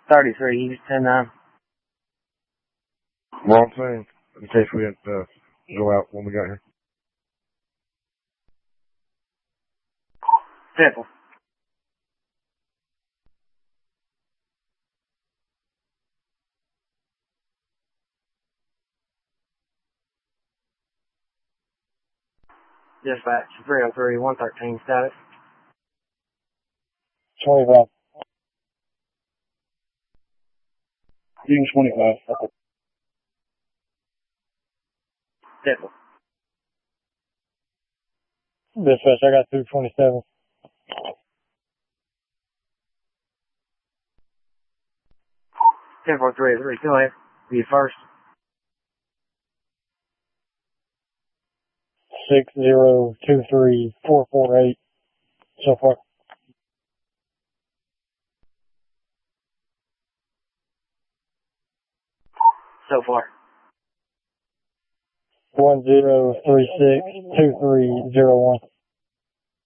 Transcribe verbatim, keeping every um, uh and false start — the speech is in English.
thirty-three, ten nine. Wrong thing, in case we didn't uh, go out when we got here. Temple. Dispatch, three oh three, one thirteen, status. twenty-five. Being twenty-five. Okay. Temple. Dispatch, I got two twenty-seven. ten four three oh three, go ahead. Be first. six zero two three four four eight so far. So far. one zero three six two three zero one.